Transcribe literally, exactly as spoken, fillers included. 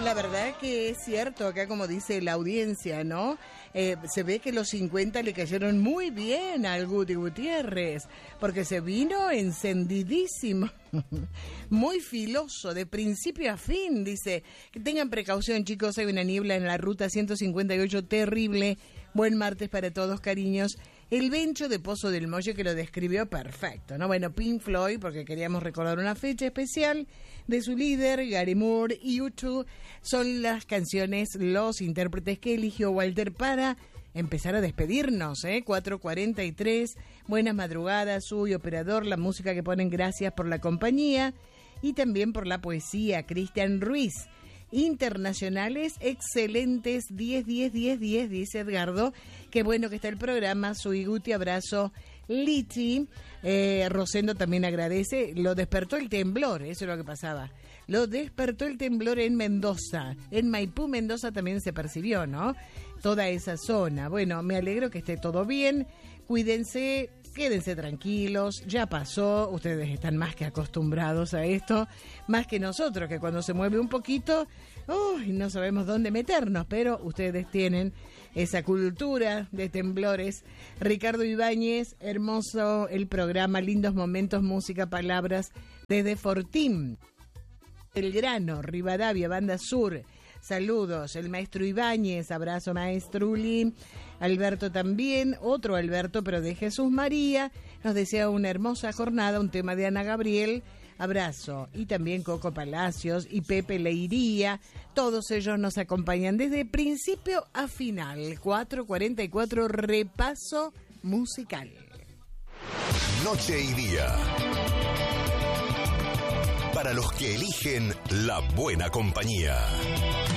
la verdad que es cierto, acá como dice la audiencia, ¿no? Eh, se ve que los cincuenta le cayeron muy bien al Guti Gutiérrez, porque se vino encendidísimo, muy filoso, de principio a fin, dice, que tengan precaución chicos, hay una niebla en la ruta ciento cincuenta y ocho terrible, buen martes para todos cariños. El Bencho de Pozo del Molle que lo describió perfecto, ¿no? Bueno, Pink Floyd, porque queríamos recordar una fecha especial de su líder, Gary Moore, y U dos son las canciones, los intérpretes que eligió Walter para empezar a despedirnos, ¿eh? cuatro cuarenta y tres, buenas madrugadas, uy, operador, la música que ponen, gracias por la compañía y también por la poesía, Cristian Ruiz. Internacionales, excelentes, diez, diez, diez, diez, dice Edgardo. Qué bueno que está el programa. Sui Guti, abrazo. Lichi, eh, Rosendo también agradece. Lo despertó el temblor, eso es lo que pasaba. Lo despertó el temblor en Mendoza. En Maipú, Mendoza también se percibió, ¿no? Toda esa zona. Bueno, me alegro que esté todo bien. Cuídense. Quédense tranquilos, ya pasó, ustedes están más que acostumbrados a esto, más que nosotros, que cuando se mueve un poquito, uy, no sabemos dónde meternos, pero ustedes tienen esa cultura de temblores. Ricardo Ibáñez, hermoso el programa, lindos momentos, música, palabras, desde Fortín, Belgrano, Rivadavia, Banda Sur. Saludos, el maestro Ibáñez, abrazo maestruli, Alberto también, otro Alberto, pero de Jesús María, nos desea una hermosa jornada, un tema de Ana Gabriel, abrazo, y también Coco Palacios y Pepe Leiría, todos ellos nos acompañan desde principio a final, cuatro cuarenta y cuatro, repaso musical. Noche y día. Para los que eligen la buena compañía.